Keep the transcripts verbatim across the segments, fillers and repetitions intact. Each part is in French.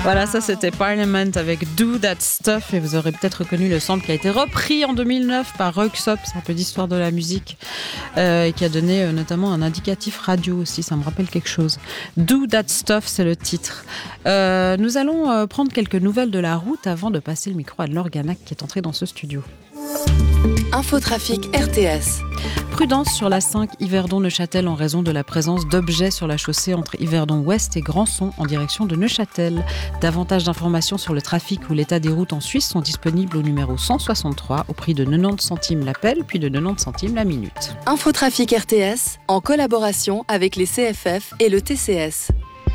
Voilà, ça c'était Parliament avec Do That Stuff et vous aurez peut-être reconnu le sample qui a été repris en deux mille neuf par Röyksopp, c'est un peu d'histoire de la musique euh, et qui a donné euh, notamment un indicatif radio aussi, ça me rappelle quelque chose. Do That Stuff, c'est le titre. Euh, nous allons euh, prendre quelques nouvelles de la route avant de passer le micro à Laure Ganac qui est entrée dans ce studio. Infotrafic R T S. Prudence sur la cinq Yverdon-Neuchâtel en raison de la présence d'objets sur la chaussée entre Yverdon-Ouest et Grandson en direction de Neuchâtel. Davantage d'informations sur le trafic ou l'état des routes en Suisse sont disponibles au numéro cent soixante-trois au prix de quatre-vingt-dix centimes l'appel puis de quatre-vingt-dix centimes la minute. Infotrafic R T S en collaboration avec les C F F et le T C S.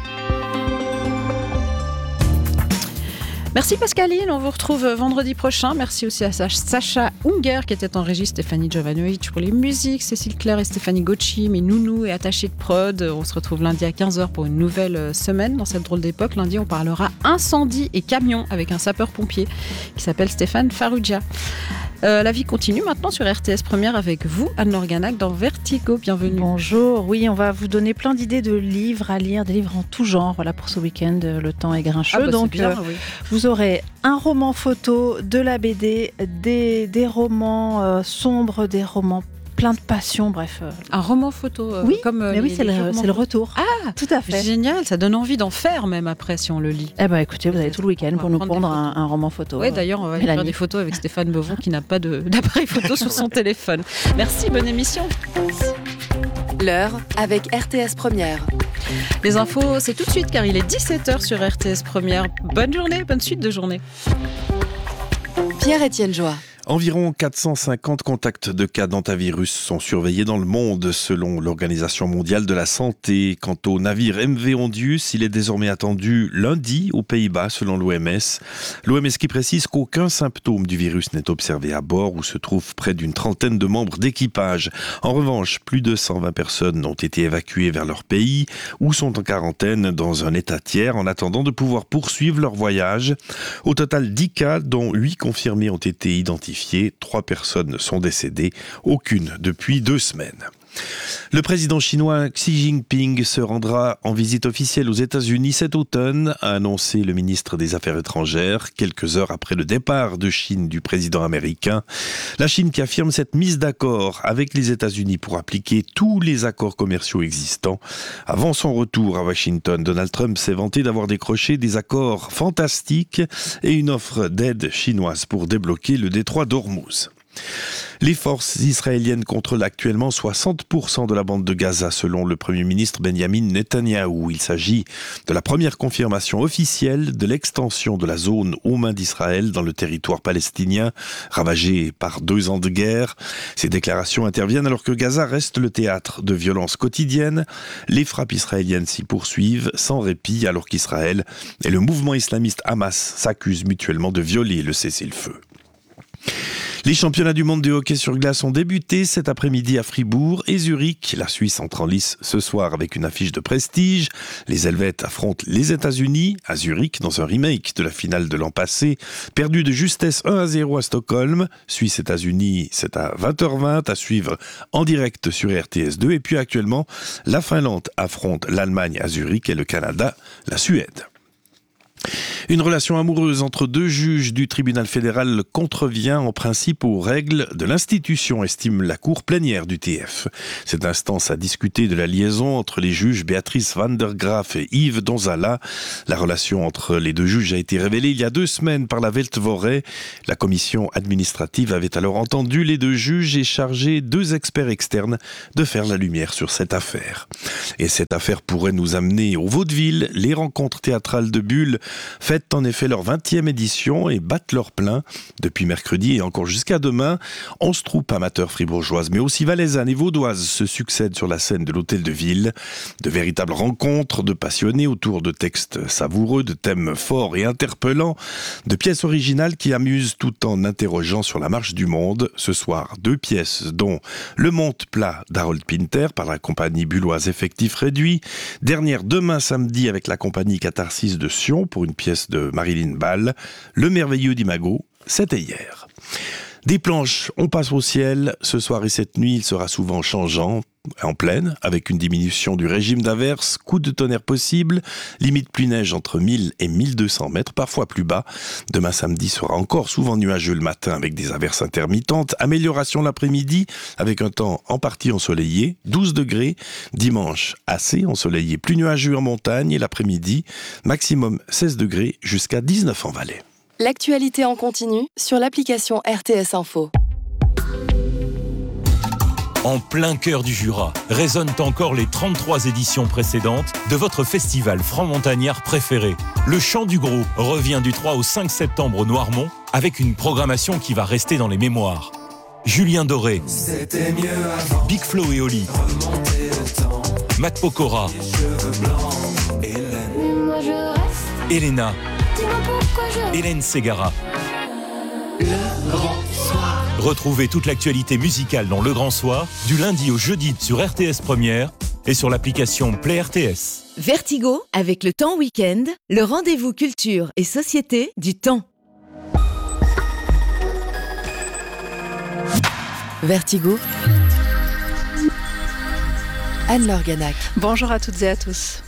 Merci Pascaline, on vous retrouve vendredi prochain. Merci aussi à Sacha Unger qui était en régie, Stéphanie Jovanovic pour les musiques, Cécile Claire et Stéphanie Gauchi, mes nounous et attachés de prod. On se retrouve lundi à quinze heures pour une nouvelle semaine dans cette drôle d'époque. Lundi, on parlera incendie et camion avec un sapeur-pompier qui s'appelle Stéphane Farrugia. Euh, la vie continue maintenant sur R T S Première avec vous, Anne-Laure Ganac, dans Vertigo. Bienvenue. Bonjour, oui, on va vous donner plein d'idées de livres à lire, des livres en tout genre. Voilà, pour ce week-end, le temps est grincheux. Ah bah donc, bien, euh, oui. vous aurez un roman photo, de la B D, des, des romans euh, sombres, des romans plein de passion, bref. Euh... Un roman photo euh, Oui, comme euh, mais oui, les, c'est, les le, c'est le retour. Ah, tout à fait. Génial, ça donne envie d'en faire même après si on le lit. Eh ben écoutez, vous avez tout le week-end pour nous prendre un, un roman photo. Oui, d'ailleurs, on va aller faire des photos avec Stéphane Bevon qui n'a pas de, d'appareil photo sur son téléphone. Merci, bonne émission. L'heure avec R T S Première. Les infos, c'est tout de suite car il est dix-sept heures sur R T S Première. Bonne journée, bonne suite de journée. Pierre-Étienne Joie. Environ quatre cent cinquante contacts de cas d'hantavirus sont surveillés dans le monde, selon l'Organisation mondiale de la santé. Quant au navire M V Ondius, il est désormais attendu lundi aux Pays-Bas, selon l'O M S. L'O M S qui précise qu'aucun symptôme du virus n'est observé à bord, où se trouvent près d'une trentaine de membres d'équipage. En revanche, plus de cent vingt personnes ont été évacuées vers leur pays, ou sont en quarantaine dans un état tiers, en attendant de pouvoir poursuivre leur voyage. Au total, dix cas, dont huit confirmés, ont été identifiés. Trois personnes sont décédées, aucune depuis deux semaines. Le président chinois Xi Jinping se rendra en visite officielle aux États-Unis cet automne, a annoncé le ministre des Affaires étrangères, quelques heures après le départ de Chine du président américain. La Chine qui affirme s'être mise d'accord avec les États-Unis pour appliquer tous les accords commerciaux existants. Avant son retour à Washington, Donald Trump s'est vanté d'avoir décroché des accords fantastiques et une offre d'aide chinoise pour débloquer le détroit d'Ormuz. Les forces israéliennes contrôlent actuellement soixante pour cent de la bande de Gaza, selon le Premier ministre Benjamin Netanyahou. Il s'agit de la première confirmation officielle de l'extension de la zone aux mains d'Israël dans le territoire palestinien, ravagé par deux ans de guerre. Ces déclarations interviennent alors que Gaza reste le théâtre de violences quotidiennes. Les frappes israéliennes s'y poursuivent sans répit, alors qu'Israël et le mouvement islamiste Hamas s'accusent mutuellement de violer le cessez-le-feu. Les championnats du monde de hockey sur glace ont débuté cet après-midi à Fribourg et Zurich. La Suisse entre en lice ce soir avec une affiche de prestige. Les Helvètes affrontent les États-Unis à Zurich dans un remake de la finale de l'an passé. Perdu de justesse un à zéro à Stockholm. Suisse-États-Unis, c'est à vingt heures vingt à suivre en direct sur R T S deux. Et puis actuellement, la Finlande affronte l'Allemagne à Zurich et le Canada, la Suède. Une relation amoureuse entre deux juges du tribunal fédéral contrevient en principe aux règles de l'institution, estime la cour plénière du T F. Cette instance a discuté de la liaison entre les juges Béatrice van der Graaf et Yves Donzala. La relation entre les deux juges a été révélée il y a deux semaines par la Weltwoche. La commission administrative avait alors entendu les deux juges et chargé deux experts externes de faire la lumière sur cette affaire. Et cette affaire pourrait nous amener au vaudeville. Les rencontres théâtrales de Bulle fêtent en effet leur vingtième édition et battent leur plein. Depuis mercredi et encore jusqu'à demain, onze troupes amateurs fribourgeoises, mais aussi valaisannes et vaudoises se succèdent sur la scène de l'Hôtel de Ville. De véritables rencontres de passionnés autour de textes savoureux, de thèmes forts et interpellants, de pièces originales qui amusent tout en interrogeant sur la marche du monde. Ce soir, deux pièces dont Le Monte plat d'Harold Pinter par la compagnie bulloise Effectif Réduit. Dernière demain samedi avec la compagnie Catharsis de Sion pour une pièce de Marilyn Ball. Le merveilleux d'Imago, c'était hier. Des planches, on passe au ciel. Ce soir et cette nuit, il sera souvent changeant. en pleine, avec une diminution du régime d'averse, coups de tonnerre possible, limite pluie-neige entre mille et mille deux cents mètres, parfois plus bas. Demain samedi sera encore souvent nuageux le matin avec des averses intermittentes. Amélioration l'après-midi avec un temps en partie ensoleillé, douze degrés. Dimanche, assez ensoleillé, plus nuageux en montagne et l'après-midi, maximum seize degrés jusqu'à dix-neuf en Valais. L'actualité en continu sur l'application R T S Info. En plein cœur du Jura, résonnent encore les trente-trois éditions précédentes de votre festival franc-montagnard préféré. Le Chant du Gros revient du trois au cinq septembre au Noirmont avec une programmation qui va rester dans les mémoires. Julien Doré, Big Flo et Oli, Matt Pokora, Elena, Hélène Ségara. Le Grand Soir. Retrouvez toute l'actualité musicale dans Le Grand Soir, du lundi au jeudi sur R T S Première et sur l'application Play R T S. Vertigo, avec le Temps Week-end, le rendez-vous culture et société du Temps. Vertigo, Anne-Laure Ganac. Bonjour à toutes et à tous.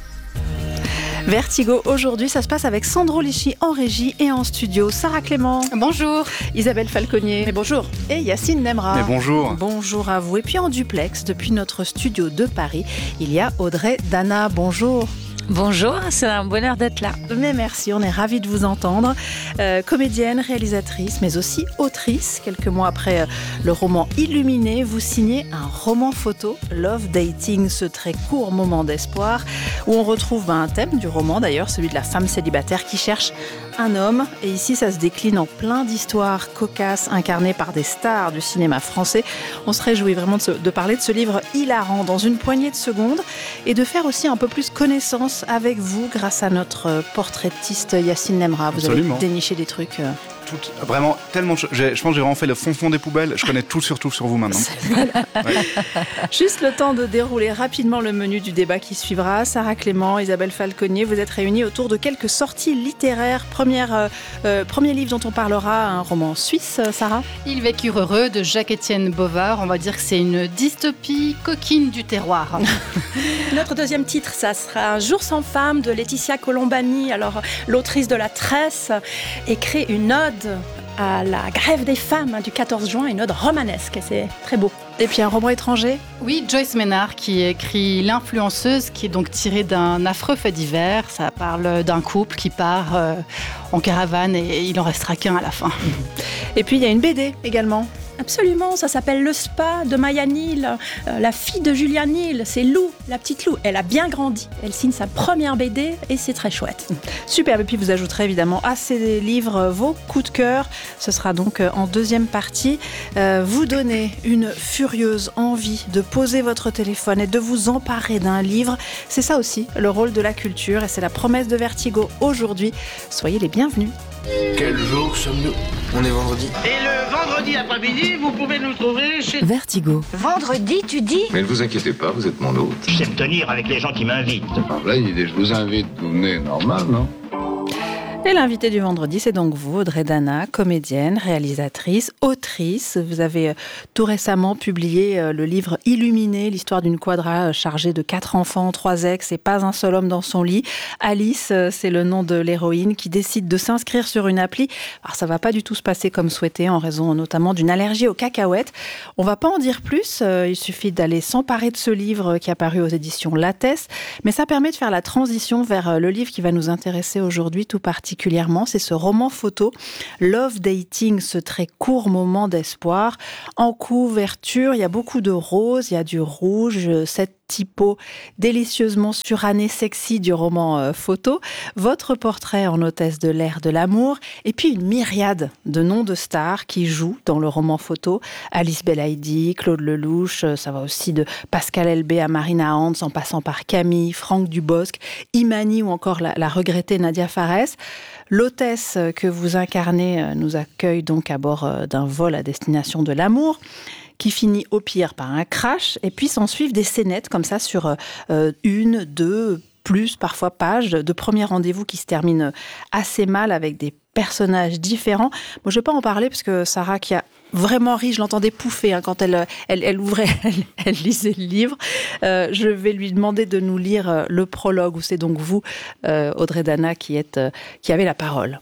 Vertigo, aujourd'hui, ça se passe avec Sandro Lichy en régie et en studio. Sarah Clément. Bonjour. Isabelle Falconier. Mais bonjour. Et Yacine Nemra. Mais bonjour. Bonjour à vous. Et puis en duplex, depuis notre studio de Paris, il y a Audrey Dana. Bonjour. Bonjour, c'est un bonheur d'être là. Mais merci, on est ravis de vous entendre. Euh, comédienne, réalisatrice, mais aussi autrice. Quelques mois après euh, le roman Illuminé, vous signez un roman photo, Love Dating, ce très court moment d'espoir, où on retrouve ben, un thème du roman d'ailleurs, celui de la femme célibataire qui cherche un homme. Et ici, ça se décline en plein d'histoires cocasses incarnées par des stars du cinéma français. On se réjouit vraiment de, ce, de parler de ce livre hilarant dans une poignée de secondes et de faire aussi un peu plus connaissance avec vous grâce à notre portraitiste Yacine Nemra. Vous Absolument. avez déniché des trucs... Euh... Tout, vraiment, tellement. Je, je pense que j'ai vraiment fait le fond fond des poubelles. Je connais tout surtout sur vous maintenant. Ouais. Juste le temps de dérouler rapidement le menu du débat qui suivra. Sarah Clément, Isabelle Falconier, vous êtes réunis autour de quelques sorties littéraires. Première, euh, euh, premier livre dont on parlera, un roman suisse, Sarah. Ils vécurent heureux de Jacques-Étienne Bovard. On va dire que c'est une dystopie coquine du terroir. Notre deuxième titre, ça sera Un jour sans femme de Laetitia Colombani. Alors, l'autrice de La Tresse écrit une ode à la grève des femmes du quatorze juin, une ode romanesque, et c'est très beau. Et puis un roman étranger ? Oui, Joyce Maynard qui écrit L'influenceuse, qui est donc tiré d'un affreux fait divers. Ça parle d'un couple qui part euh, en caravane et il en restera qu'un à la fin. Et puis il y a une B D également. Absolument, ça s'appelle Le Spa de Maya Neal, euh, la fille de Julia Neal, c'est Lou, la petite Lou. Elle a bien grandi, elle signe sa première B D et c'est très chouette. Super, et puis vous ajouterez évidemment à ces livres vos coups de cœur. Ce sera donc en deuxième partie. Euh, vous donnez une furieuse envie de poser votre téléphone et de vous emparer d'un livre. C'est ça aussi le rôle de la culture et c'est la promesse de Vertigo aujourd'hui. Soyez les bienvenus. Quel jour sommes-nous? On est vendredi. Et le vendredi après-midi, vous pouvez nous trouver chez... Vertigo. Vendredi, tu dis? Mais ne vous inquiétez pas, vous êtes mon hôte. Je sais me tenir avec les gens qui m'invitent. Alors là, l'idée, je vous invite, vous venez normal, non? Et l'invité du vendredi, c'est donc vous, Audrey Dana, comédienne, réalisatrice, autrice. Vous avez tout récemment publié le livre Illuminé, l'histoire d'une quadra chargée de quatre enfants, trois ex et pas un seul homme dans son lit. Alice, c'est le nom de l'héroïne qui décide de s'inscrire sur une appli. Alors ça va pas du tout se passer comme souhaité en raison notamment d'une allergie aux cacahuètes. On va pas en dire plus, il suffit d'aller s'emparer de ce livre qui est apparu aux éditions Lattès, mais ça permet de faire la transition vers le livre qui va nous intéresser aujourd'hui tout particulièrement. Particulièrement, c'est ce roman photo Love Dating, ce très court moment d'espoir. En couverture, il y a beaucoup de roses, il y a du rouge, cette typo délicieusement surannée sexy du roman euh, photo, votre portrait en hôtesse de l'air de l'amour, et puis une myriade de noms de stars qui jouent dans le roman photo. Alice Belaïdi, Claude Lelouch, ça va aussi de Pascal Elbé à Marina Hans, en passant par Camille, Franck Dubosc, Imani ou encore la, la regrettée Nadia Fares. L'hôtesse que vous incarnez nous accueille donc à bord d'un vol à destination de l'amour, qui finit au pire par un crash, et puis s'en suivent des scénettes comme ça sur euh, une, deux, plus, parfois pages, de premiers rendez-vous qui se terminent assez mal avec des personnages différents. Moi, je ne vais pas en parler parce que Sarah, qui a vraiment ri, je l'entendais pouffer hein, quand elle, elle, elle ouvrait, elle, elle lisait le livre. Euh, je vais lui demander de nous lire le prologue, où c'est donc vous, euh, Audrey Dana, qui, êtes, euh, qui avez la parole.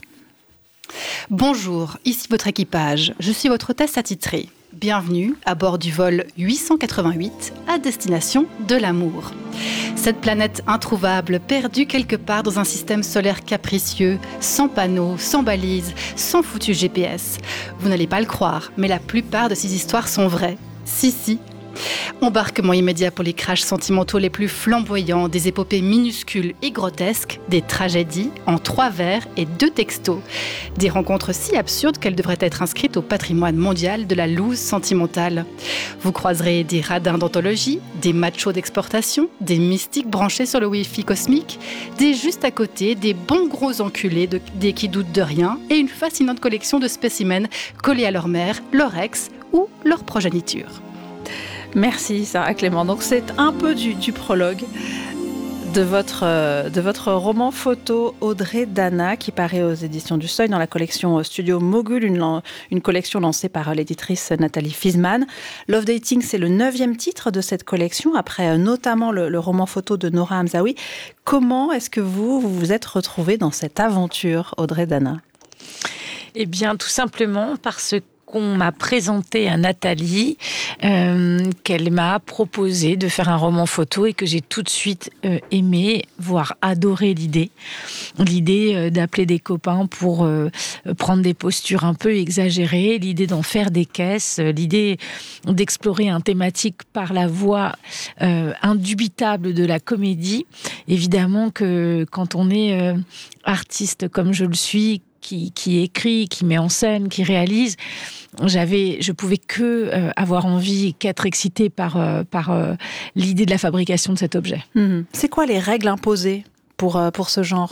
Bonjour, ici votre équipage. Je suis votre hôtesse attitrée. Bienvenue à bord du vol huit cent quatre-vingt-huit à destination de l'amour. Cette planète introuvable, perdue quelque part dans un système solaire capricieux, sans panneaux, sans balises, sans foutu G P S. Vous n'allez pas le croire, mais la plupart de ces histoires sont vraies. Si, si. Embarquement immédiat pour les crashs sentimentaux les plus flamboyants, des épopées minuscules et grotesques, des tragédies en trois vers et deux textos. Des rencontres si absurdes qu'elles devraient être inscrites au patrimoine mondial de la loose sentimentale. Vous croiserez des radins d'anthologie, des machos d'exportation, des mystiques branchés sur le Wi-Fi cosmique, des juste à côté, des bons gros enculés, de, des qui doutent de rien et une fascinante collection de spécimens collés à leur mère, leur ex ou leur progéniture. Merci Sarah Clément. Donc c'est un peu du, du prologue de votre, euh, de votre roman photo Audrey Dana qui paraît aux éditions du Seuil dans la collection Studio Mogul, une, une collection lancée par l'éditrice Nathalie Fiesman. Love Dating, c'est le neuvième titre de cette collection, après euh, notamment le, le roman photo de Nora Hamzaoui. Comment est-ce que vous vous, vous êtes retrouvée dans cette aventure, Audrey Dana ? Eh bien, tout simplement parce que qu'on m'a présenté à Nathalie, euh, qu'elle m'a proposé de faire un roman photo et que j'ai tout de suite euh, aimé, voire adoré l'idée. L'idée euh, d'appeler des copains pour euh, prendre des postures un peu exagérées, l'idée d'en faire des caisses, euh, l'idée d'explorer un thématique par la voie euh, indubitable de la comédie. Évidemment que quand on est euh, artiste comme je le suis, Qui, qui écrit, qui met en scène, qui réalise, j'avais, je pouvais que euh, avoir envie, qu'être excitée par, euh, par euh, l'idée de la fabrication de cet objet. Mmh. C'est quoi les règles imposées pour, euh, pour ce genre ?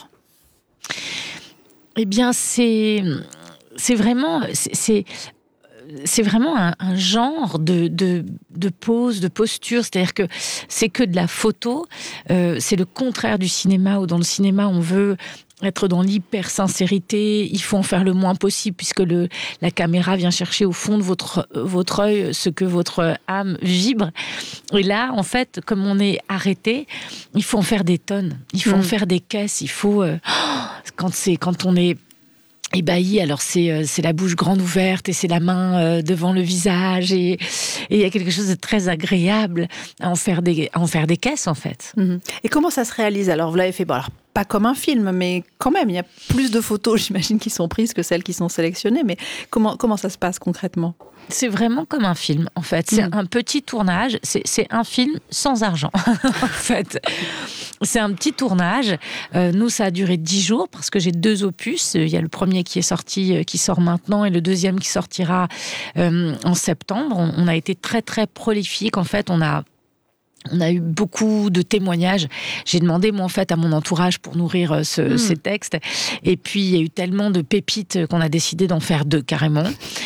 Eh bien, c'est, c'est vraiment... C'est, c'est, c'est vraiment un, un genre de, de, de pose, de posture, c'est-à-dire que c'est que de la photo, euh, c'est le contraire du cinéma, où dans le cinéma, on veut être dans l'hyper-sincérité, il faut en faire le moins possible puisque le, la caméra vient chercher au fond de votre, votre œil ce que votre âme vibre. Et là, en fait, comme on est arrêté, il faut en faire des tonnes, il faut mmh. en faire des caisses, il faut... Euh, quand, c'est, quand on est ébahi, alors c'est, c'est la bouche grande ouverte et c'est la main euh, devant le visage et il y a quelque chose de très agréable à en faire des, à en faire des caisses, en fait. Mmh. Et comment ça se réalise ? Alors, vous l'avez fait... Bon, alors, pas comme un film, mais quand même, il y a plus de photos, j'imagine, qui sont prises que celles qui sont sélectionnées. Mais comment, comment ça se passe concrètement ? C'est vraiment comme un film, en fait. C'est mmh. un petit tournage, c'est, c'est un film sans argent, en fait. C'est un petit tournage. Euh, nous, ça a duré dix jours, parce que j'ai deux opus. Il y a le premier qui est sorti, qui sort maintenant, et le deuxième qui sortira euh, en septembre. On, on a été très, très prolifique. En fait, on a... On a eu beaucoup de témoignages. J'ai demandé, moi, en fait, à mon entourage pour nourrir ce, mmh. ces textes. Et puis, il y a eu tellement de pépites qu'on a décidé d'en faire deux, carrément.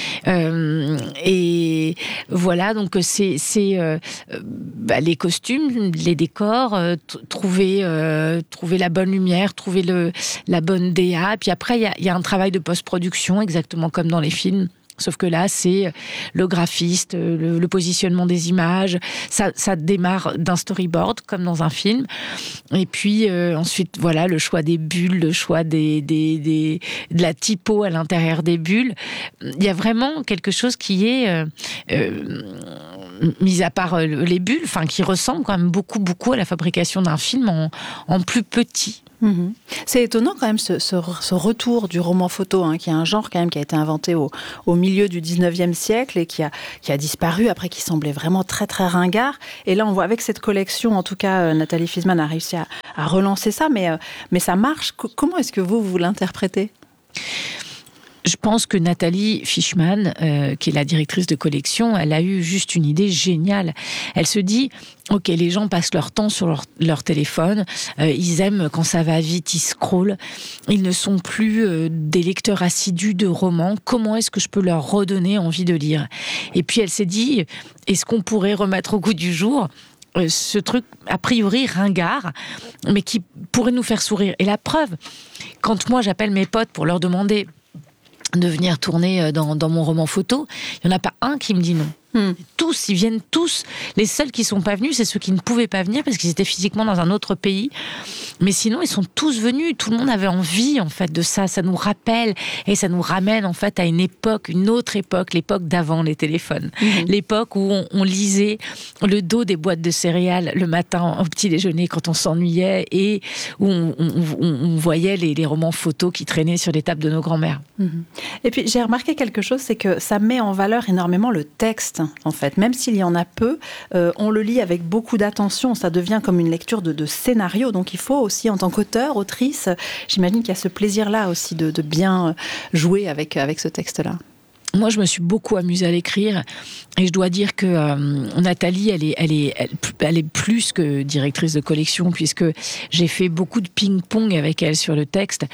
Euh, et voilà, donc c'est, c'est euh, bah, les costumes, les décors, euh, t- trouver, euh, trouver la bonne lumière, trouver le, la bonne D A. Puis après, il y a, y a un travail de post-production, exactement comme dans les films. Sauf que là, c'est le graphiste, le, le positionnement des images. Ça, ça démarre d'un storyboard, comme dans un film. Et puis, euh, ensuite, voilà, le choix des bulles, le choix des, des, des, de la typo à l'intérieur des bulles. Il y a vraiment quelque chose qui est, euh, euh, mis à part les bulles, enfin, qui ressemble quand même beaucoup, beaucoup à la fabrication d'un film en, en plus petit. Mmh. C'est étonnant quand même ce, ce, ce retour du roman photo, hein, qui est un genre quand même qui a été inventé au, au milieu du dix-neuvième siècle et qui a, qui a disparu après, qui semblait vraiment très très ringard. Et là on voit avec cette collection, en tout cas Nathalie Fiesman a réussi à, à relancer ça, mais, mais ça marche. Comment est-ce que vous, vous l'interprétez ? Je pense que Nathalie Fiesman, euh, qui est la directrice de collection, elle a eu juste une idée géniale. Elle se dit, ok, les gens passent leur temps sur leur, leur téléphone, euh, ils aiment quand ça va vite, ils scrollent, ils ne sont plus euh, des lecteurs assidus de romans, comment est-ce que je peux leur redonner envie de lire ? Et puis elle s'est dit, est-ce qu'on pourrait remettre au goût du jour euh, ce truc a priori ringard, mais qui pourrait nous faire sourire. Et la preuve, quand moi j'appelle mes potes pour leur demander de venir tourner dans, dans mon roman photo, il n'y en a pas un qui me dit non. Hmm. Tous, ils viennent tous. Les seuls qui ne sont pas venus, c'est ceux qui ne pouvaient pas venir parce qu'ils étaient physiquement dans un autre pays. Mais sinon, ils sont tous venus. Tout le monde avait envie, en fait, de ça. Ça nous rappelle et ça nous ramène, en fait, à une époque, une autre époque, l'époque d'avant les téléphones. Hmm. L'époque où on, on lisait le dos des boîtes de céréales le matin au petit déjeuner quand on s'ennuyait et où on, on, on, on voyait les, les romans photos qui traînaient sur les tables de nos grands-mères. Hmm. Et puis, j'ai remarqué quelque chose, c'est que ça met en valeur énormément le texte. En fait, même s'il y en a peu, euh, on le lit avec beaucoup d'attention. Ça devient comme une lecture de, de scénario. Donc, il faut aussi, en tant qu'auteur, autrice, j'imagine qu'il y a ce plaisir-là aussi de, de bien jouer avec, avec ce texte-là. Moi, je me suis beaucoup amusée à l'écrire et je dois dire que euh, Nathalie, elle est, elle, est, elle, elle est plus que directrice de collection puisque j'ai fait beaucoup de ping-pong avec elle sur le texte.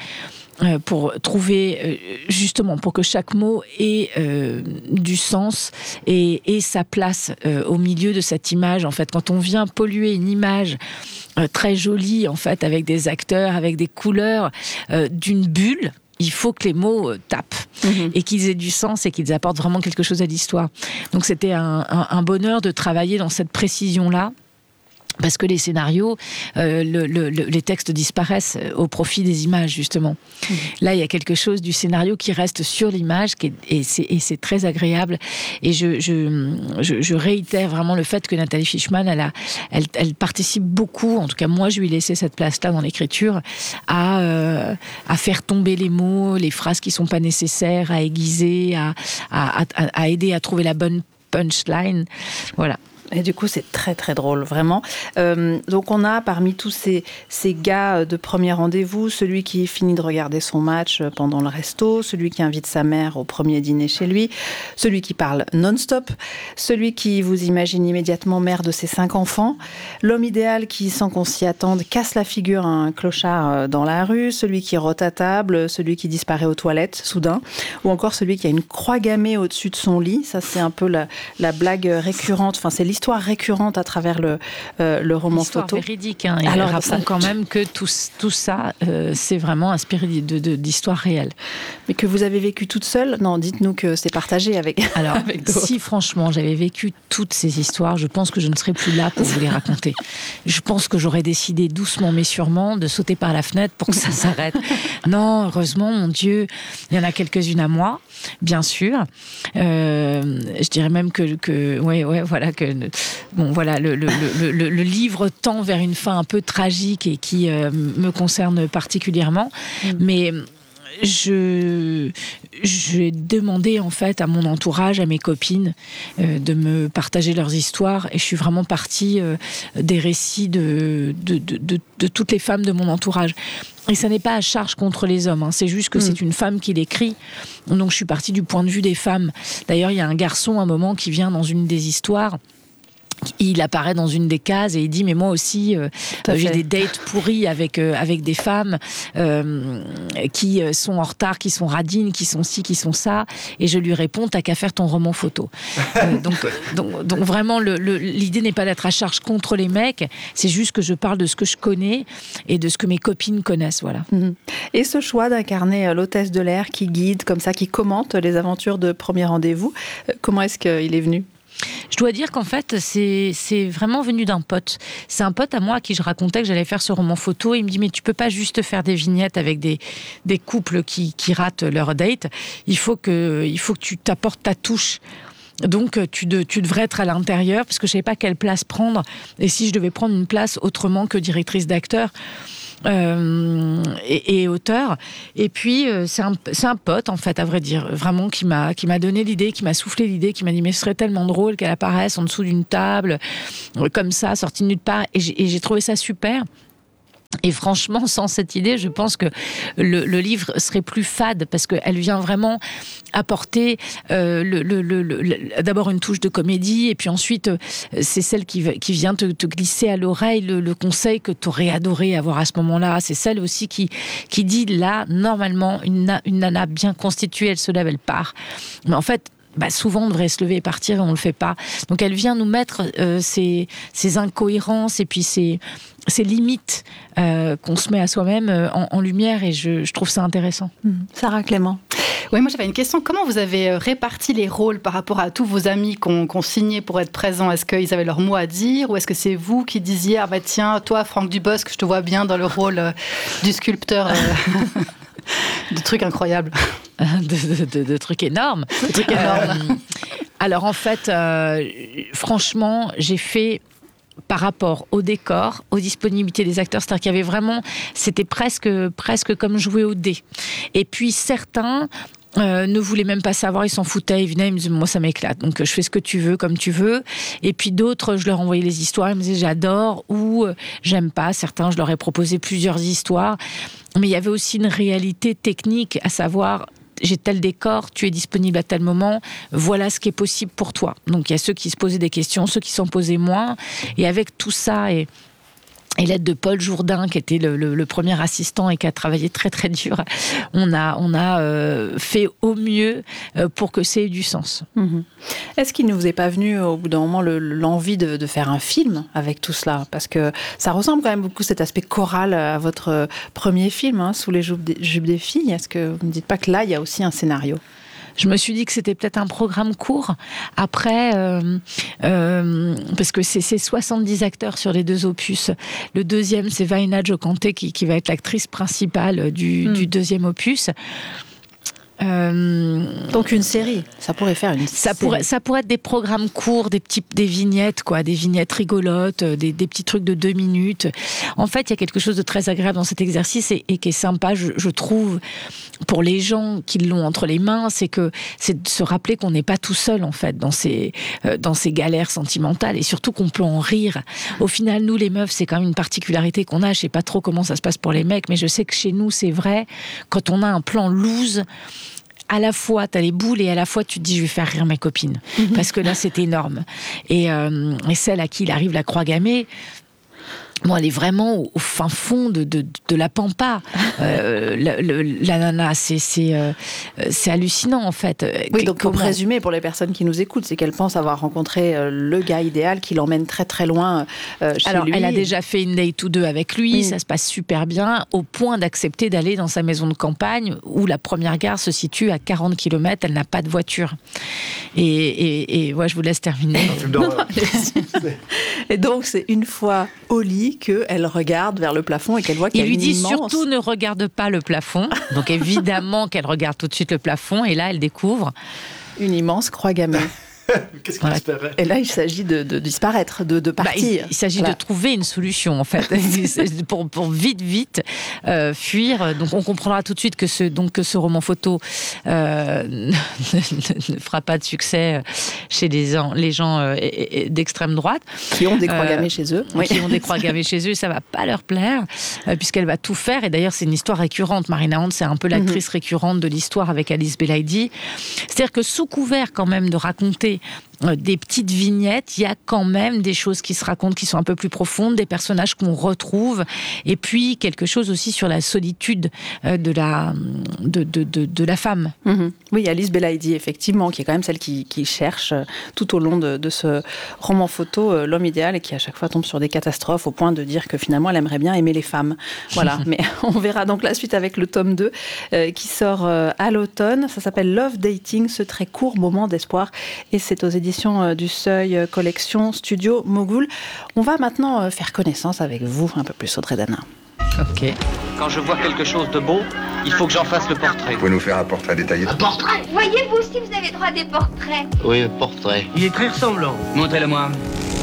Pour trouver, justement, pour que chaque mot ait euh, du sens et, et sa place euh, au milieu de cette image. En fait, quand on vient polluer une image euh, très jolie, en fait, avec des acteurs, avec des couleurs, euh, d'une bulle, il faut que les mots tapent mmh. et qu'ils aient du sens et qu'ils apportent vraiment quelque chose à l'histoire. Donc, c'était un, un, un bonheur de travailler dans cette précision-là. Parce que les scénarios, euh, le, le, les textes disparaissent au profit des images, justement. Mmh. Là, il y a quelque chose du scénario qui reste sur l'image, qui est, et, c'est, et c'est très agréable. Et je, je, je, je réitère vraiment le fait que Nathalie Fishman, elle, a, elle, elle participe beaucoup, en tout cas moi, je lui ai laissé cette place-là dans l'écriture, à, euh, à faire tomber les mots, les phrases qui ne sont pas nécessaires, à aiguiser, à, à, à, à aider à trouver la bonne punchline. Voilà. Et du coup, c'est très, très drôle, vraiment. Euh, donc, on a parmi tous ces, ces gars de premier rendez-vous, celui qui finit de regarder son match pendant le resto, celui qui invite sa mère au premier dîner chez lui, celui qui parle non-stop, celui qui vous imagine immédiatement mère de ses cinq enfants, l'homme idéal qui, sans qu'on s'y attende, casse la figure à un clochard dans la rue, celui qui rote à table, celui qui disparaît aux toilettes, soudain, ou encore celui qui a une croix gammée au-dessus de son lit. Ça, c'est un peu la, la blague récurrente, enfin, c'est l'histoire Histoire récurrente à travers le, euh, le roman Histoire photo. Véridique, hein. Alors, rappelons quand même que tout, tout ça, euh, c'est vraiment inspiré de, de, d'histoire réelle. Mais que vous avez vécu toute seule ? Non, dites-nous que c'est partagé avec. Alors, avec d'autres. Si franchement j'avais vécu toutes ces histoires, je pense que je ne serais plus là pour vous les raconter. Je pense que j'aurais décidé doucement mais sûrement de sauter par la fenêtre pour que ça s'arrête. Non, heureusement, mon Dieu, il y en a quelques-unes à moi, bien sûr. Euh, je dirais même que, que ouais, ouais, voilà que. Bon, voilà, le, le, le, le, le livre tend vers une fin un peu tragique et qui euh, me concerne particulièrement. Mmh. Mais je, j'ai demandé en fait à mon entourage, à mes copines, euh, de me partager leurs histoires. Et je suis vraiment partie euh, des récits de, de, de, de, de toutes les femmes de mon entourage. Et ça n'est pas à charge contre les hommes, hein. C'est juste que mmh. c'est une femme qui l'écrit. Donc je suis partie du point de vue des femmes. D'ailleurs, il y a un garçon, à un moment, qui vient dans une des histoires. Il apparaît dans une des cases et il dit mais moi aussi euh, j'ai des dates pourries avec euh, avec des femmes euh, qui sont en retard, qui sont radines, qui sont ci, qui sont ça, et je lui réponds t'as qu'à faire ton roman photo. euh, donc, donc donc vraiment le, le, l'idée n'est pas d'être à charge contre les mecs, c'est juste que je parle de ce que je connais et de ce que mes copines connaissent, voilà. Et ce choix d'incarner l'hôtesse de l'air qui guide comme ça, qui commente les aventures de Premier Rendez-vous, comment est-ce qu'il est venu ? Je dois dire qu'en fait, c'est, c'est vraiment venu d'un pote. C'est un pote à moi à qui je racontais que j'allais faire ce roman photo. Il me dit, mais tu peux pas juste faire des vignettes avec des, des couples qui, qui ratent leur date. Il faut que, il faut que tu t'apportes ta touche. Donc, tu, de, tu devrais être à l'intérieur, parce que je savais pas quelle place prendre. Et si je devais prendre une place autrement que directrice d'acteur, Euh, et, et auteur. Et puis euh, c'est un c'est un pote en fait, à vrai dire, vraiment qui m'a qui m'a donné l'idée, qui m'a soufflé l'idée, qui m'a dit mais ce serait tellement drôle qu'elle apparaisse en dessous d'une table euh, comme ça, sortie de nulle part. Et j'ai, et j'ai trouvé ça super. Et franchement, sans cette idée, je pense que le, le livre serait plus fade, parce qu'elle vient vraiment apporter euh, le, le, le, le, d'abord une touche de comédie, et puis ensuite, euh, c'est celle qui, qui vient te, te glisser à l'oreille le, le conseil que tu aurais adoré avoir à ce moment-là. C'est celle aussi qui, qui dit, là, normalement, une, une nana bien constituée, elle se lève, elle part. Mais en fait, bah, souvent on devrait se lever et partir et on le fait pas. Donc elle vient nous mettre euh, ces, ces incohérences et puis ces, ces limites euh, qu'on se met à soi-même euh, en, en lumière et je, je trouve ça intéressant. Mmh. Sarah Clément. Oui, moi j'avais une question. Comment vous avez réparti les rôles par rapport à tous vos amis qu'on qu'on signait pour être présents? Est-ce qu'ils avaient leur mot à dire ou est-ce que c'est vous qui disiez ah bah tiens, toi Franck Dubosc, je te vois bien dans le rôle euh, du sculpteur euh, de trucs incroyables, de, de, de, de trucs énormes. De trucs énormes. Euh, alors en fait, euh, franchement, j'ai fait par rapport au décor, aux disponibilités des acteurs, c'est-à-dire qu'il y avait vraiment, c'était presque, presque comme jouer au dé. Et puis certains Euh, ne voulaient même pas savoir, ils s'en foutaient, ils venaient, ils me disaient moi ça m'éclate, donc je fais ce que tu veux, comme tu veux. Et puis d'autres, je leur envoyais les histoires, ils me disaient j'adore ou euh, j'aime pas. Certains, je leur ai proposé plusieurs histoires, mais il y avait aussi une réalité technique, à savoir j'ai tel décor, tu es disponible à tel moment, voilà ce qui est possible pour toi. Donc il y a ceux qui se posaient des questions, ceux qui s'en posaient moins, et avec tout ça et Et l'aide de Paul Jourdain, qui était le, le, le premier assistant et qui a travaillé très très dur, on a, on a euh, fait au mieux euh, pour que ça ait du sens. Mmh. Est-ce qu'il ne vous est pas venu au bout d'un moment le, l'envie de, de faire un film avec tout cela? Parce que ça ressemble quand même beaucoup cet aspect choral à votre premier film, hein, Sous les jupes des, jupes des filles. Est-ce que vous ne me dites pas que là, il y a aussi un scénario? Je me suis dit que c'était peut-être un programme court. Après, euh, euh, parce que c'est, c'est soixante-dix acteurs sur les deux opus. Le deuxième, c'est Vaina Jokante qui, qui va être l'actrice principale du, mm. du deuxième opus. Euh, Donc une série, ça pourrait faire une ça série. Pourrait, ça pourrait être des programmes courts, des, petits, des vignettes, quoi, des vignettes rigolotes, des, des petits trucs de deux minutes. En fait, il y a quelque chose de très agréable dans cet exercice et, et qui est sympa, je, je trouve, pour les gens qui l'ont entre les mains, c'est que c'est de se rappeler qu'on n'est pas tout seul, en fait, dans ces, euh, dans ces galères sentimentales et surtout qu'on peut en rire. Au final, nous, les meufs, c'est quand même une particularité qu'on a. Je sais pas trop comment ça se passe pour les mecs, mais je sais que chez nous, c'est vrai. Quand on a un plan loose, à la fois, t'as les boules et à la fois, tu te dis, je vais faire rire mes copines. Mmh. Parce que là, c'est énorme. Et, euh, et celle à qui il arrive la croix gammée, bon, elle est vraiment au, au fin fond de, de, de la pampa. Euh, la, la, la nana, c'est, c'est, euh, c'est hallucinant, en fait. Oui, donc pour résumer, pour les personnes qui nous écoutent, c'est qu'elle pense avoir rencontré euh, le gars idéal qui l'emmène très très loin euh, chez Alors, lui. elle a déjà fait une date ou deux avec lui, oui. Ça se passe super bien, au point d'accepter d'aller dans sa maison de campagne, où la première gare se situe à quarante kilomètres, elle n'a pas de voiture. Et, et, et ouais, je vous laisse terminer. Non, et donc, c'est une fois au lit qu'elle regarde vers le plafond et qu'elle voit qu'il y a une immense... Il lui dit immense... surtout ne regarde pas le plafond. Donc évidemment qu'elle regarde tout de suite le plafond et là elle découvre une immense croix gammée. Qu'est-ce qu'il espérait ? Et là, il s'agit de, de disparaître, de, de partir. Bah, il, il s'agit voilà. de trouver une solution, en fait, pour, pour vite, vite euh, fuir. Donc, on comprendra tout de suite que ce, donc, que ce roman photo euh, ne, ne, ne fera pas de succès chez les, les gens euh, d'extrême droite. Qui ont des croix gammées euh, chez eux. Oui. Qui ont des croix gammées chez eux, ça ne va pas leur plaire, euh, puisqu'elle va tout faire. Et d'ailleurs, c'est une histoire récurrente. Marina Hand, c'est un peu l'actrice mm-hmm. récurrente de l'histoire avec Alice Belaïdi. C'est-à-dire que sous couvert, quand même, de raconter des petites vignettes, il y a quand même des choses qui se racontent qui sont un peu plus profondes, des personnages qu'on retrouve, et puis quelque chose aussi sur la solitude de la, de, de, de, de la femme. Mmh. Oui, Alice Belaïdi, effectivement, qui est quand même celle qui, qui cherche tout au long de, de ce roman photo l'homme idéal et qui à chaque fois tombe sur des catastrophes au point de dire que finalement elle aimerait bien aimer les femmes. Voilà, mais on verra donc la suite avec le tome deux euh, qui sort euh, à l'automne. Ça s'appelle Love Dating, ce très court moment d'espoir, et c'est aux éditions du Seuil, collection Studio Mogul. On va maintenant faire connaissance avec vous un peu plus, Audrey Dana. Ok. Quand je vois quelque chose de beau, il faut que j'en fasse le portrait. Vous pouvez nous faire un portrait détaillé ? Un portrait ? Voyez, vous aussi, vous avez droit à des portraits. Oui, un portrait. Il est très ressemblant. Montrez-le-moi.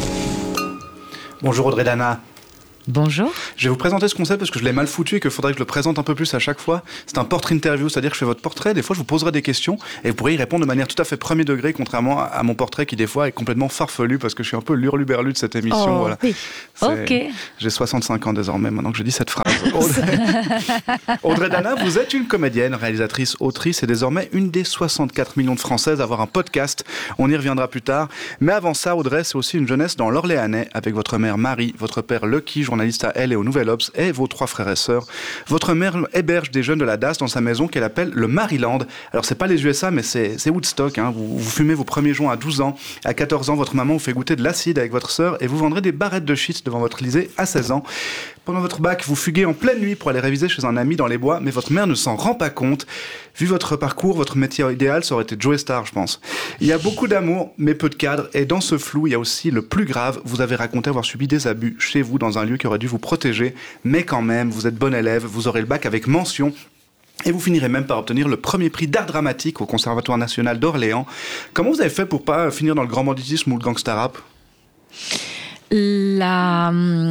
Bonjour Audrey Dana. Bonjour. Je vais vous présenter ce concept parce que je l'ai mal foutu et qu'il faudrait que je le présente un peu plus à chaque fois. C'est un portrait interview, c'est-à-dire que je fais votre portrait, des fois je vous poserai des questions et vous pourrez y répondre de manière tout à fait premier degré, contrairement à mon portrait qui des fois est complètement farfelu parce que je suis un peu l'hurluberlu de cette émission. Oh, voilà. Oui. C'est... Ok. J'ai soixante-cinq ans désormais maintenant que je dis cette phrase. Audrey... Audrey Dana, vous êtes une comédienne, réalisatrice, autrice et désormais une des soixante-quatre millions de Françaises à avoir un podcast. On y reviendra plus tard. Mais avant ça, Audrey, c'est aussi une jeunesse dans l'Orléanais avec votre mère Marie, votre père Lucky, journaliste journaliste à Elle et au Nouvel Obs, et vos trois frères et sœurs. Votre mère héberge des jeunes de la D A S dans sa maison qu'elle appelle le Maryland. Alors c'est pas les U S A, mais c'est, c'est Woodstock. Hein. Vous, vous fumez vos premiers joints à douze ans. À quatorze ans, votre maman vous fait goûter de l'acide avec votre sœur et vous vendrez des barrettes de shit devant votre lycée à seize ans. Pendant votre bac, vous fuguez en pleine nuit pour aller réviser chez un ami dans les bois, mais votre mère ne s'en rend pas compte. Vu votre parcours, votre métier idéal, ça aurait été Joey Star, je pense. Il y a beaucoup d'amour, mais peu de cadre, et dans ce flou, il y a aussi le plus grave. Vous avez raconté avoir subi des abus chez vous dans un lieu qui aurait dû vous protéger, mais quand même, vous êtes bon élève, vous aurez le bac avec mention. Et vous finirez même par obtenir le premier prix d'art dramatique au Conservatoire national d'Orléans. Comment vous avez fait pour pas finir dans le grand banditisme ou le gangsta rap ? La,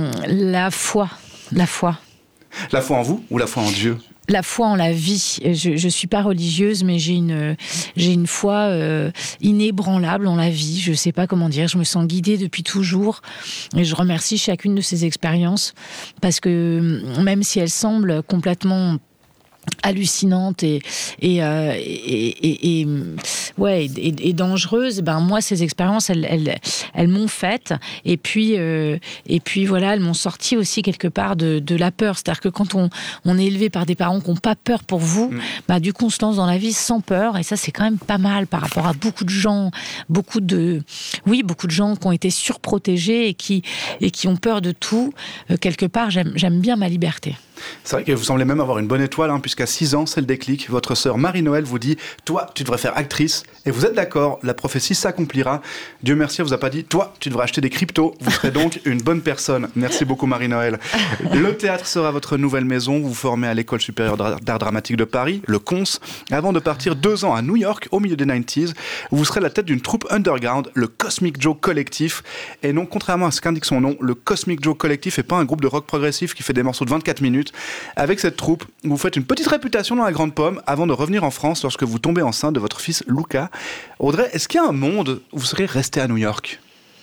la foi, la foi. La foi en vous ou la foi en Dieu ? La foi en la vie. Je ne suis pas religieuse, mais j'ai une, j'ai une foi euh, inébranlable en la vie. Je ne sais pas comment dire. Je me sens guidée depuis toujours. Et je remercie chacune de ces expériences. Parce que même si elles semblent complètement hallucinante et et, euh, et, et, et ouais et, et dangereuse, ben moi ces expériences elles elles, elles m'ont faite et puis euh, et puis voilà, elles m'ont sorti aussi quelque part de de la peur. C'est-à-dire que quand on on est élevé par des parents qui n'ont pas peur pour vous, mmh. bah du coup on se lance dans la vie sans peur, et ça c'est quand même pas mal par rapport à beaucoup de gens, beaucoup de oui beaucoup de gens qui ont été surprotégés et qui et qui ont peur de tout. Euh, quelque part j'aime j'aime bien ma liberté. C'est vrai que vous semblez même avoir une bonne étoile, hein, puisqu'à six ans, c'est le déclic. Votre sœur Marie-Noël vous dit « Toi, tu devrais faire actrice ». Et vous êtes d'accord, la prophétie s'accomplira. Dieu merci, elle vous a pas dit « Toi, tu devrais acheter des cryptos ». Vous serez donc une bonne personne. Merci beaucoup Marie-Noël. Le théâtre sera votre nouvelle maison. Vous vous formez à l'École supérieure d'art dramatique de Paris, le C O N S, avant de partir deux ans à New York, au milieu des quatre-vingt-dix. Vous serez la tête d'une troupe underground, le Cosmic Joe Collectif. Et non, contrairement à ce qu'indique son nom, le Cosmic Joe Collectif n'est pas un groupe de rock progressif qui fait des morceaux de vingt-quatre minutes. Avec cette troupe, vous faites une petite réputation dans la Grande Pomme avant de revenir en France lorsque vous tombez enceinte de votre fils Luca. Audrey, est-ce qu'il y a un monde où vous serez restée à New York ?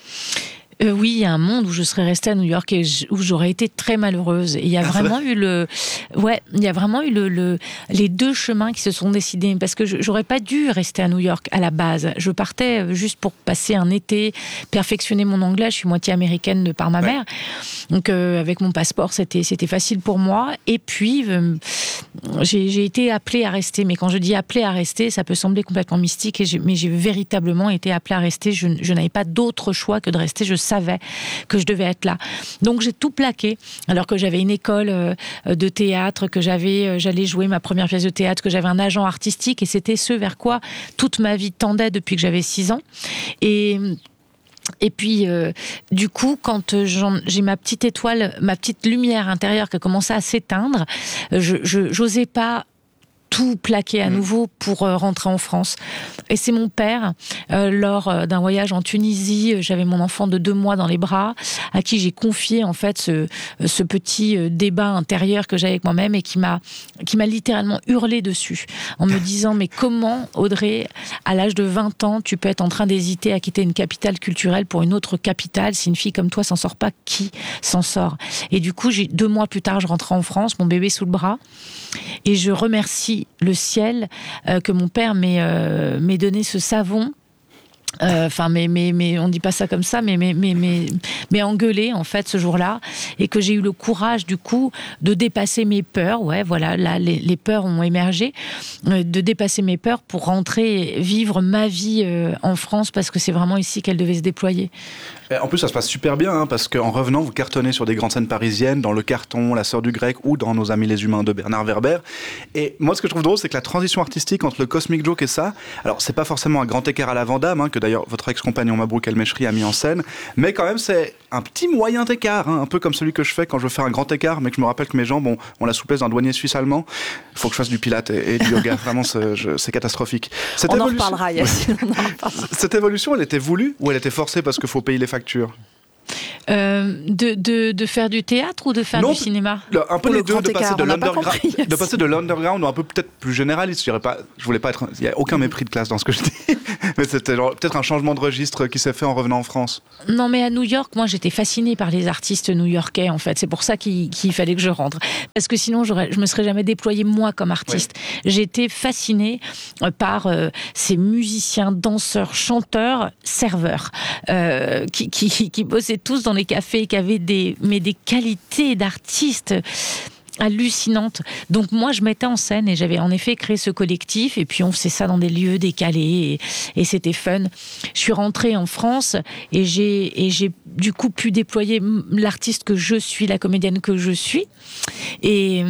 Euh, oui, il y a un monde où je serais restée à New York et où j'aurais été très malheureuse. Et il y a ah, vraiment eu le, ouais, il y a vraiment eu le, le, les deux chemins qui se sont décidés, parce que je, j'aurais pas dû rester à New York à la base. Je partais juste pour passer un été, perfectionner mon anglais. Je suis moitié américaine de par ma ouais. mère, donc euh, avec mon passeport, c'était c'était facile pour moi. Et puis euh, j'ai, j'ai été appelée à rester. Mais quand je dis appelée à rester, ça peut sembler complètement mystique, et j'ai, mais j'ai véritablement été appelée à rester. Je, je n'avais pas d'autre choix que de rester. Je savais que je devais être là. Donc j'ai tout plaqué, alors que j'avais une école euh, de théâtre, que j'avais, euh, j'allais jouer ma première pièce de théâtre, que j'avais un agent artistique, et c'était ce vers quoi toute ma vie tendait depuis que j'avais six ans. Et Et puis, euh, du coup, quand j'en, j'ai ma petite étoile, ma petite lumière intérieure qui a commencé à s'éteindre, je, je, j'osais pas tout plaquer à nouveau pour euh, rentrer en France. Et c'est mon père, euh, lors euh, d'un voyage en Tunisie, euh, j'avais mon enfant de deux mois dans les bras, à qui j'ai confié en fait ce, ce petit euh, débat intérieur que j'avais avec moi-même, et qui m'a, qui m'a littéralement hurlé dessus, en me disant « Mais comment, Audrey, à l'âge de vingt ans, tu peux être en train d'hésiter à quitter une capitale culturelle pour une autre capitale? Si une fille comme toi s'en sort pas, qui s'en sort ?» Et du coup, j'ai, deux mois plus tard, je rentrais en France, mon bébé sous le bras, et je remercie le ciel euh, que mon père m'ait, euh, m'ait donné ce savon. Enfin, euh, mais, mais, mais on dit pas ça comme ça, mais, mais, mais, mais, mais engueulé en fait ce jour-là, et que j'ai eu le courage du coup de dépasser mes peurs. Ouais, voilà, là les, les peurs ont émergé, euh, de dépasser mes peurs pour rentrer vivre ma vie euh, en France, parce que c'est vraiment ici qu'elle devait se déployer. En plus, ça se passe super bien, hein, parce qu'en revenant, vous cartonnez sur des grandes scènes parisiennes, dans Le Carton, La Sœur du Grec, ou dans Nos Amis les Humains de Bernard Werber. Et moi, ce que je trouve drôle, c'est que la transition artistique entre le Cosmic Joke et ça, alors c'est pas forcément un grand écart à la Van Damme, hein, que d'ailleurs votre ex-compagnon Mabrouk El Mechri a mis en scène, mais quand même c'est un petit moyen écart, hein, un peu comme celui que je fais quand je veux faire un grand écart, mais que je me rappelle que mes jambes ont, ont la souplesse d'un douanier suisse allemand. Il faut que je fasse du pilates et, et du yoga, vraiment c'est, je, c'est catastrophique. Cette on évolution... en reparlera, Yacine. On en reparlera. Cette évolution, elle était voulue ou elle était forcée parce qu'il faut payer les factures? Euh, de, de, de faire du théâtre ou de faire non, du cinéma? le, Un peu Pour les deux, de passer, de, compris, de passer de l'underground ou un peu peut-être plus généraliste. Je dirais pas, je voulais pas être, il n'y a aucun mépris de classe dans ce que je dis. Mais c'était genre, peut-être un changement de registre qui s'est fait en revenant en France. Non, mais à New York, moi, j'étais fascinée par les artistes new-yorkais, en fait. C'est pour ça qu'il, qu'il fallait que je rentre. Parce que sinon, j'aurais, je me serais jamais déployée, moi, comme artiste. Ouais. J'étais fascinée par euh, ces musiciens, danseurs, chanteurs, serveurs, euh, qui, qui, qui bossaient tous dans les cafés, qui avaient des, mais des qualités d'artistes hallucinante. Donc moi, je mettais en scène et j'avais en effet créé ce collectif et puis on faisait ça dans des lieux décalés et, et c'était fun. Je suis rentrée en France et j'ai, et j'ai du coup pu déployer l'artiste que je suis, la comédienne que je suis et,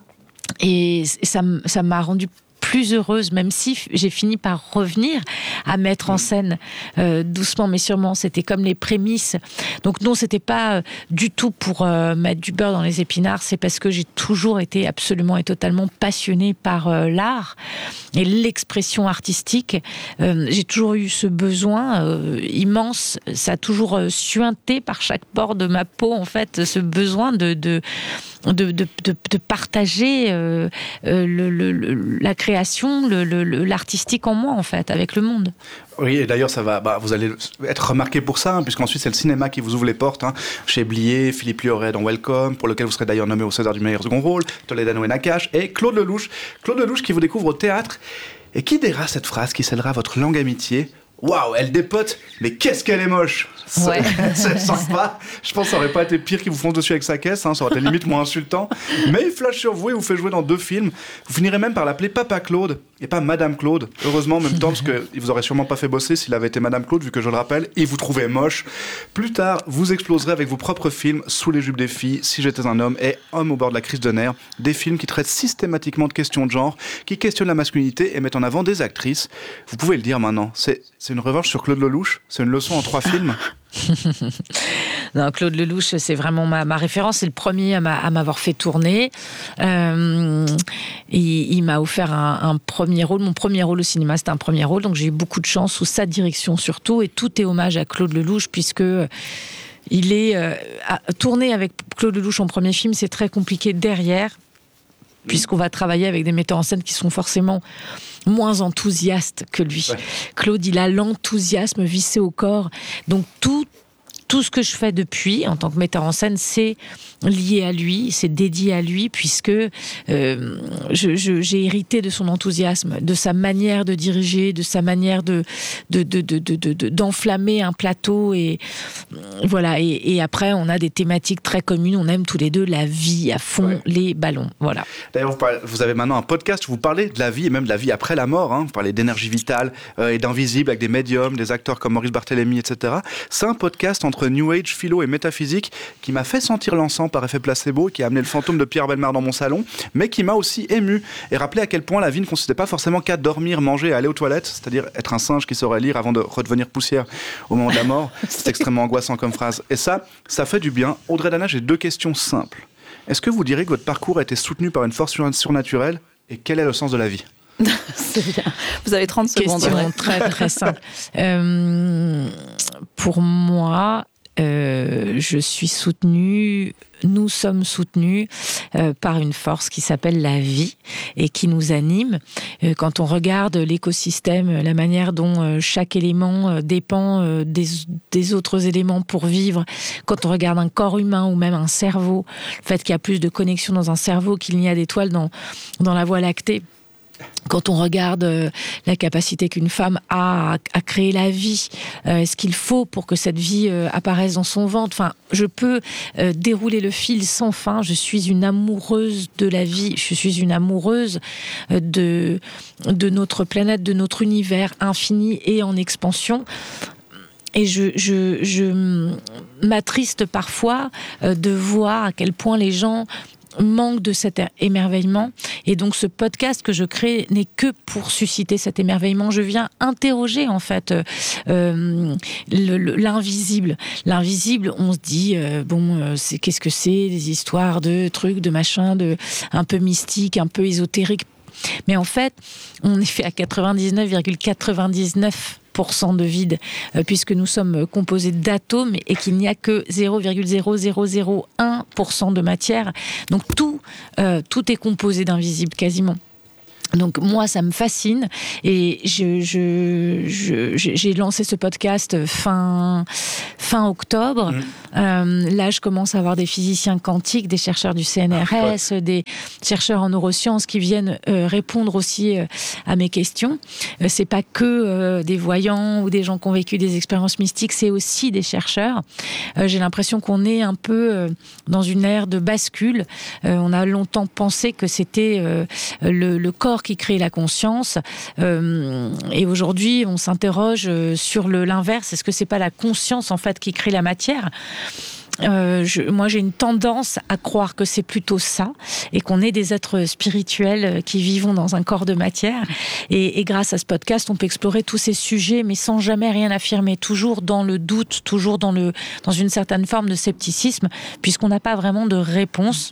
et ça, ça m'a rendue plus heureuse, même si j'ai fini par revenir à mettre en scène euh, doucement mais sûrement. C'était comme les prémices. Donc non, c'était pas euh, du tout pour euh, mettre du beurre dans les épinards, c'est parce que j'ai toujours été absolument et totalement passionnée par euh, l'art et l'expression artistique. Euh, j'ai toujours eu ce besoin euh, immense, ça a toujours euh, suinté par chaque pore de ma peau, en fait, ce besoin de... de De, de, de, de partager euh, euh, le, le, le, la création, le, le, l'artistique en moi, en fait, avec le monde. Oui, et d'ailleurs, ça va, bah, vous allez être remarqué pour ça, hein, puisqu'ensuite, c'est le cinéma qui vous ouvre les portes. Hein, chez Blier, Philippe Lioré dans Welcome, pour lequel vous serez d'ailleurs nommé au César du meilleur second rôle, Toledano et Nakache, et Claude Lelouch. Claude Lelouch qui vous découvre au théâtre. Et qui dira cette phrase qui scellera votre longue amitié ? Waouh, elle dépote, mais qu'est-ce qu'elle est moche! Ouais. C'est sympa. Je pense que ça aurait pas été pire qu'il vous fonce dessus avec sa caisse, hein, ça aurait été limite moins insultant. Mais il flash sur vous et vous fait jouer dans deux films. Vous finirez même par l'appeler Papa Claude et pas Madame Claude. Heureusement en même temps, parce qu'il vous aurait sûrement pas fait bosser s'il avait été Madame Claude, vu que je le rappelle, il vous trouvait moche. Plus tard, vous exploserez avec vos propres films Sous les jupes des filles, Si j'étais un homme et Homme au bord de la crise de nerfs. Des films qui traitent systématiquement de questions de genre, qui questionnent la masculinité et mettent en avant des actrices. Vous pouvez le dire maintenant, c'est, c'est une revanche sur Claude Lelouch, c'est une leçon en trois films. Non, Claude Lelouch, c'est vraiment ma, ma référence. C'est le premier à, m'a, à m'avoir fait tourner. Euh, il, il m'a offert un, un premier rôle. Mon premier rôle au cinéma, c'était un premier rôle. Donc j'ai eu beaucoup de chance sous sa direction surtout. Et tout est hommage à Claude Lelouch puisque il est euh, à, tourner avec Claude Lelouch en premier film, c'est très compliqué derrière, puisqu'on va travailler avec des metteurs en scène qui sont forcément moins enthousiastes que lui. Ouais. Claude, il a l'enthousiasme vissé au corps. Donc tout, tout ce que je fais depuis, en tant que metteur en scène, c'est lié à lui, c'est dédié à lui, puisque euh, je, je, j'ai hérité de son enthousiasme, de sa manière de diriger, de sa manière de, de, de, de, de, de, d'enflammer un plateau. Et, voilà. Et, et après, on a des thématiques très communes. On aime tous les deux la vie à fond, ouais. Les ballons. Voilà. D'ailleurs, vous, parlez, vous avez maintenant un podcast où vous parlez de la vie et même de la vie après la mort. Hein. Vous parlez d'énergie vitale euh, et d'invisible avec des médiums, des acteurs comme Maurice Barthélémy, et cetera. C'est un podcast entre New Age, philo et métaphysique qui m'a fait sentir l'encens par effet placebo, qui a amené le fantôme de Pierre Bellemare dans mon salon, mais qui m'a aussi ému et rappelé à quel point la vie ne consistait pas forcément qu'à dormir, manger et aller aux toilettes, c'est-à-dire être un singe qui saurait lire avant de redevenir poussière au moment de la mort. C'est extrêmement angoissant comme phrase. Et ça, ça fait du bien. Audrey Dana, j'ai deux questions simples. Est-ce que vous direz que votre parcours a été soutenu par une force surnaturelle et quel est le sens de la vie ? C'est bien. Vous avez trente secondes. Question très très simple. Euh, pour moi, euh, je suis soutenue, nous sommes soutenus euh, par une force qui s'appelle la vie et qui nous anime. Euh, quand on regarde l'écosystème, la manière dont euh, chaque élément euh, dépend euh, des, des autres éléments pour vivre, quand on regarde un corps humain ou même un cerveau, le fait qu'il y a plus de connexions dans un cerveau qu'il n'y a d'étoiles dans, dans la Voie lactée, quand on regarde euh, la capacité qu'une femme a à, à créer la vie, euh, ce qu'il faut pour que cette vie euh, apparaisse dans son ventre. Enfin, je peux euh, dérouler le fil sans fin. Je suis une amoureuse de la vie. Je suis une amoureuse euh, de, de notre planète, de notre univers infini et en expansion. Et je, je, je m'attriste parfois euh, de voir à quel point les gens manque de cet émerveillement. Et donc, ce podcast que je crée n'est que pour susciter cet émerveillement. Je viens interroger, en fait, euh, le, le, l'invisible. L'invisible, on se dit, euh, bon, euh, c'est, qu'est-ce que c'est ? Des histoires de trucs, de machins, de, un peu mystiques, un peu ésotériques. Mais en fait, on est fait à quatre-vingt-dix-neuf virgule quatre-vingt-dix-neuf pour cent de vide, euh, puisque nous sommes composés d'atomes et qu'il n'y a que zéro virgule zéro zéro zéro un pour cent de matière. Donc tout, euh, tout est composé d'invisible, quasiment. Donc moi, ça me fascine et je, je, je, j'ai lancé ce podcast fin, fin octobre. Mmh. Euh, là, je commence à avoir des physiciens quantiques, des chercheurs du C N R S, ah, des chercheurs en neurosciences qui viennent euh, répondre aussi euh, à mes questions. Euh, c'est pas que euh, des voyants ou des gens qui ont vécu des expériences mystiques, c'est aussi des chercheurs. Euh, j'ai l'impression qu'on est un peu euh, dans une ère de bascule. Euh, on a longtemps pensé que c'était euh, le, le corps qui crée la conscience. Euh, et aujourd'hui, on s'interroge sur le, l'inverse. Est-ce que c'est pas la conscience, en fait, qui crée la matière ? Euh, je, moi, j'ai une tendance à croire que c'est plutôt ça, et qu'on est des êtres spirituels qui vivons dans un corps de matière. Et, et grâce à ce podcast, on peut explorer tous ces sujets, mais sans jamais rien affirmer, toujours dans le doute, toujours dans, le, dans une certaine forme de scepticisme, puisqu'on n'a pas vraiment de réponse.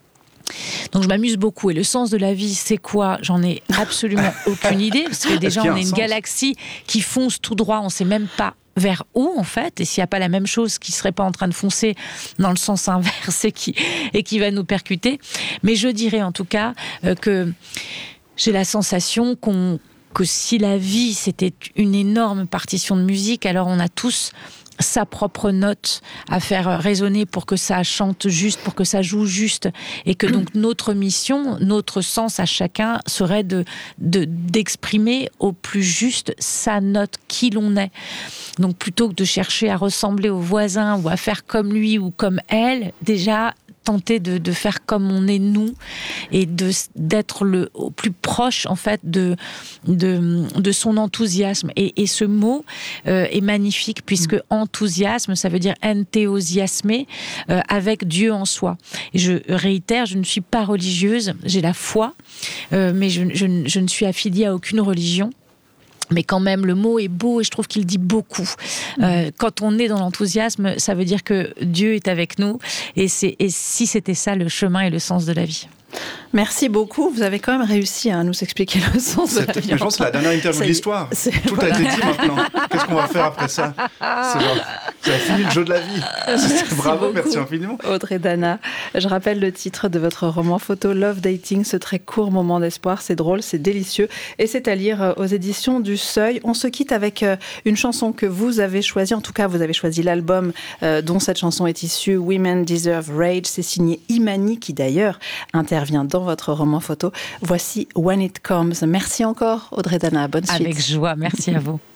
Donc je m'amuse beaucoup. Et le sens de la vie, c'est quoi ? J'en ai absolument aucune idée, parce que déjà, on est une sens galaxie qui fonce tout droit, on ne sait même pas vers où, en fait, et s'il n'y a pas la même chose qui ne serait pas en train de foncer dans le sens inverse et qui, et qui va nous percuter. Mais je dirais en tout cas euh, que j'ai la sensation qu'on, que si la vie, c'était une énorme partition de musique, alors on a tous sa propre note à faire résonner pour que ça chante juste, pour que ça joue juste, et que donc notre mission, notre sens à chacun serait de, de, d'exprimer au plus juste sa note, qui l'on est. Donc plutôt que de chercher à ressembler au voisin ou à faire comme lui ou comme elle, déjà tenter de, de faire comme on est nous et de, d'être le, au plus proche en fait de, de, de son enthousiasme. Et, et ce mot euh, est magnifique puisque enthousiasme, ça veut dire enthousiasmer euh, avec Dieu en soi. Et je réitère, je ne suis pas religieuse, j'ai la foi, euh, mais je, je, je ne suis affiliée à aucune religion. Mais quand même, le mot est beau et je trouve qu'il dit beaucoup. Euh, quand on est dans l'enthousiasme, ça veut dire que Dieu est avec nous. Et, c'est, et si c'était ça le chemin et le sens de la vie. Merci beaucoup. Vous avez quand même réussi à nous expliquer le sens de la vie. Je pense que c'est la dernière interview de l'histoire. C'est, Tout voilà. a été dit maintenant. Qu'est-ce qu'on va faire après ça ? C'est genre, vous avez fini le jeu de la vie. Merci Bravo, beaucoup. Merci infiniment. Audrey Dana, je rappelle le titre de votre roman photo Love Dating, ce très court moment d'espoir. C'est drôle, c'est délicieux et c'est à lire aux éditions du Seuil. On se quitte avec une chanson que vous avez choisie. En tout cas, vous avez choisi l'album dont cette chanson est issue, Women Deserve Rage. C'est signé Imani, qui d'ailleurs intervient dans votre roman photo. Voici When It Comes. Merci encore, Audrey Dana. Bonne suite. Avec joie. Merci à vous.